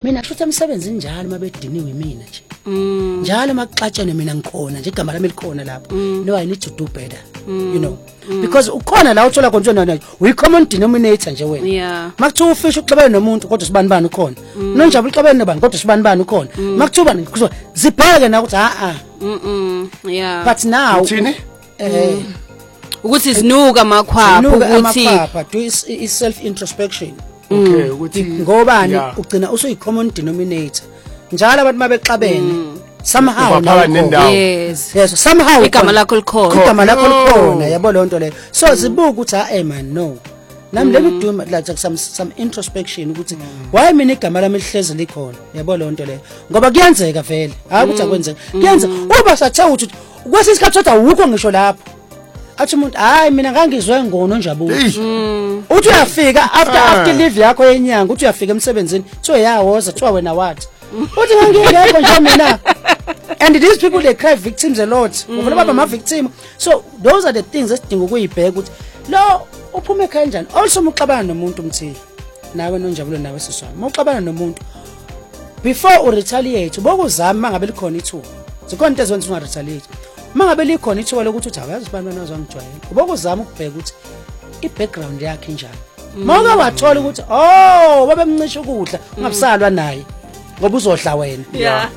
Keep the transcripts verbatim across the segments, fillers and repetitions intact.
mina futhi emsebenzini njalo mabediniwe mina nje njalo maxatshene mina ngikhona nje igama lami likhona lapho no I need to do better you know because ukhona la uthola konke nje we common denominator nje wena yeah makuthiwa ufisha uxabene nomuntu kodwa sibani bani ukhona nonjabula uxabene nobani kodwa sibani bani ukhona makuthiwa kuzwa zibheke na ukuthi a a mm yeah but now uthini eh ukuthi sinuka amakhwapha ukuthi do is self introspection okay ukuthi ngobani ugcina usuyi common denominator njalo abantu mabexabene somehow yes yes somehow igama lakho likhona igama lakho likhona yabo lonto leyo so zibuka ukuthi ha man no nami let me do like some some introspection ukuthi why mina igama lami lihlezi likhona yabo lonto leyo ngoba kuyenzeka vele hayi ukuthi akwenzeka kuyenza uba sathe ukuthi kwesisikhathi soda ukho ngisho lapho athi umuntu hayi mina ngangizwe ngono njabula uthi uyafika after after leave yakho yenyanga uthi uyafika emsebenzini kuthiwa yawoza kuthiwa wena what uthi ngangingekho nje mina and these people they cry victims a lot ufuna baba ama victim so those are the things esidinga ukuyibheka ukuthi lo uphume kanjani also muxabana nomuntu umthile nawe nonjabulo nawe siswami muxabana nomuntu before u retaliate bokuzama mangabe likhona ithuba zikhona into ezenza unga retaliate mangabe likhona ithuba lokuthi uthi akazi bani wena ozangijwayela ubokuzama ukubheka ukuthi i background yakhe njani mawuke wathola ukuthi oh babemncisha ukudla ungabusalwa naye ngoba uzodla wena yeah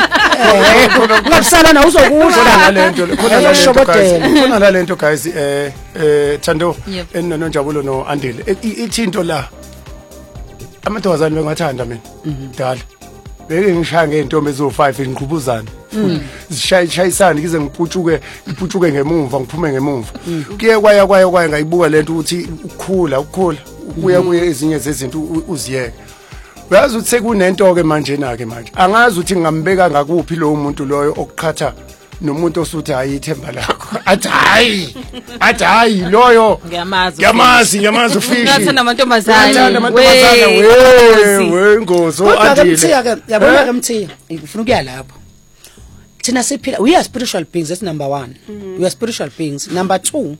ungabusalwa na uzokudla ngalento khona ngalento khona ngalento guys eh eh Thando enonjabulo no Andile ithinto la amadodazana bengathanda mina dala beke ngishaya ngentombi ezo five ngiqhubuzana zishayisana kize ngiputshuke iputshuke ngemuva ngiphume ngemuva kuye kwaya kwaya kwaya ngayibuka lento ukuthi ukukhula ukukhula kuya kuye ezinye zezinto uziyeke uyazi ukuthi sekunento ke manje na ke manje angazi ukuthi ngambeka ngakuphi lo muntu loyo okuqhatha nomuntu osuthi hayi ithemba lakho athi hayi athi hayi loyo ngiyamazi ngiyamazi ngiyamazi ufishi ngathanda amantombazane ngathanda amantombazane we we ngozo kodwa ke Andile mthiya ke yabona ke mthiya ngifuna ukuya lapho thina siphila we are spiritual beings that's number one we are spiritual beings number two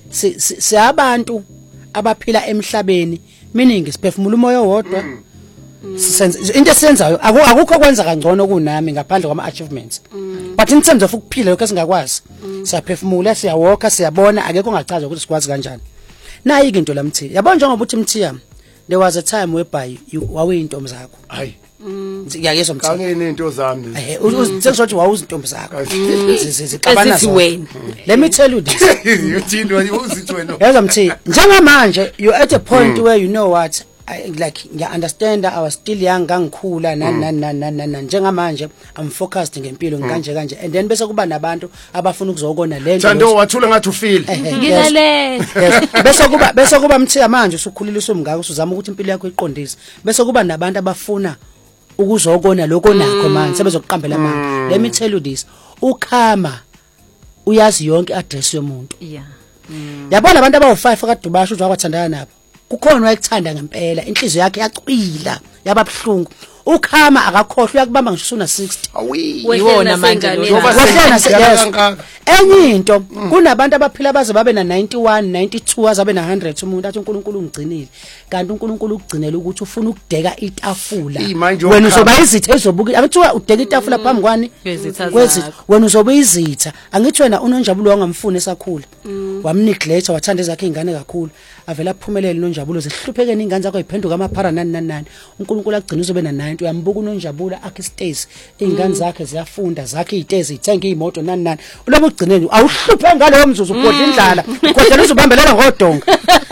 si abantu abaphila emhlabeni meaning siphefumula umoya wodwa sisenza into esenzayo akukho kwenza kangcono kunami ngaphandle kwama achievements but in terms of ukuphila lokho singakwazi siyaphefumula siyawalka siyabona akekho ongachaza ukuthi sikwazi kanjani nayi into la mthiya yabona njengoba uthi mthiya there was a time whereby wawe intombi zakho hayi ngiyayezwa mthiya kangene into zami eh usengizothi wawuza intombi zakho zixabana wena let me tell you this uthini uzithi wena yezwa mthiya njengamanje you at a point mm. where you know what I, like ngiya understand I was still young ngangikhula nani nani nani njengamanje I'm focused ngempilo ngikanje kanje and then bese kuba nabantu abafuna ukuzokona lento Thando wathula ngathi ufeel ngilele bese kuba bese kuba mthiya manje usukhuliliswa umngaka usuzama ukuthi impilo yakho iqondise bese kuba nabantu abafuna ukuzokona lokho nakho manje sebezokuqambela manje let me tell you this ukhama uyazi yonke address yomuntu yeah yabona abantu abawu five akadubasha uzwa kwathandana nabo kukhona wayekuthanda ngempela inhliziyo yakhe yacwila yababhlungu ukhama akakhohlwa uyakubamba ngisho una sixty yiwona manje wahlona enye into kunabantu abaphila baze babe na ninety-one ninety-two azabe na one hundred umuntu athi uNkulunkulu ungigcinile kanti uNkulunkulu ukugcinela ukuthi ufuna ukudeka itafula wena uzoba izitha ezobuka akuthiwa udeka itafula phambi kwani kwezitha wena uzoba izitha angithi wena uNonjabulo wangamfuna esakhula wamneglect wathanda ezakhe ingane kakhulu avela aphumelele uNonjabulo zihluphekene ingane zakho iphenduka amaphara nani nani nani uNkulunkulu agcina uzobe na ninety uyambuka uNonjabulo akhe stays ingane zakhe ziyafunda zakhe izitezi ithenga imoto nani nani ulobo ugcineni awuhluphe ngalowo mzuzu ugodla indlala ugodla uzobambelela ngodonga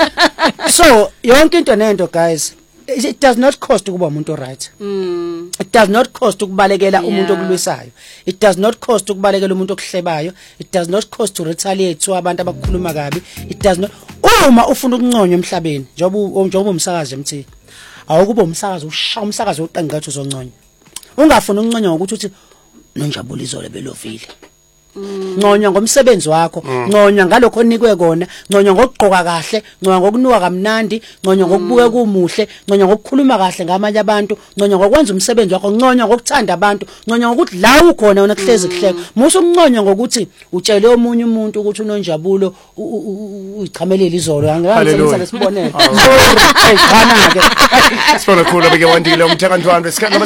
so yonke into nento guys it does not cost ukuba umuntu right mm. It does not cost ukubalekela umuntu okulwisayo it does not cost ukubalekela umuntu okuhlebayo it does not cost to retaliate to abantu abakhuluma kabi it does not uma ufuna ukunconywa emhlabeni njengoba njengoba umsakazi emthi awukuba umsakazi ushaya umsakazi oqangathi uzonconywa ungafuna ukunconywa ngokuthi uthi Nonjabulo izolo belovile nconywa ngomsebenzi wakho nconywa ngalokho onikwe kona nconywa ngokugqoka kahle nconywa ngokunuka kamnandi nconywa ngokubuka kumuhle nconywa ngokukhuluma kahle ngamanye abantu nconywa ngokwenza umsebenzi wakho nconywa ngokuthanda abantu nconywa ngokuthi la ukhona wena kuhlezi kuhleka musu unqonywa ngokuthi utshele omunye umuntu ukuthi uNonjabulo uyichamelela izolo angenzisa lesibonelo so hey khana ke sifuna khona beke wandile umthekantwana